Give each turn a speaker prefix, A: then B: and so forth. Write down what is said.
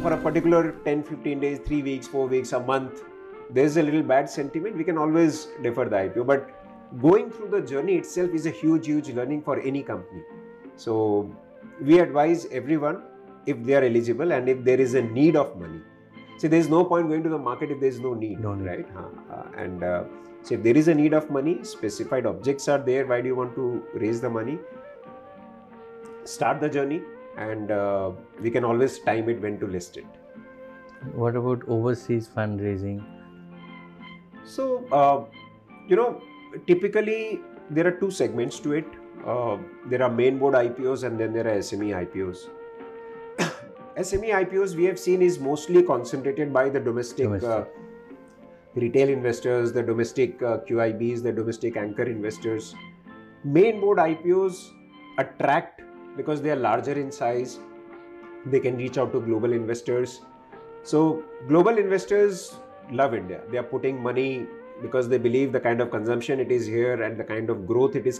A: for a particular 10, 15 days, 3 weeks, 4 weeks, a month, there's a little bad sentiment, we can always defer the IPO. But going through the journey itself is a huge learning for any company. So we advise everyone, if they are eligible and if there is a need of money. See, there is no point going to the market if there is no need, right? So if there is a need of money, specified objects are there, why do you want to raise the money? Start the journey, and we can always time it when to list it.
B: What about overseas fundraising?
A: So, typically there are two segments to it. There are main board IPOs and then there are SME IPOs. SME IPOs we have seen is mostly concentrated by the domestic. Retail investors, the domestic QIBs, the domestic anchor investors. Main board IPOs attract because they are larger in size. They can reach out to global investors. So global investors love India. They are putting money because they believe the kind of consumption it is here and the kind of growth it is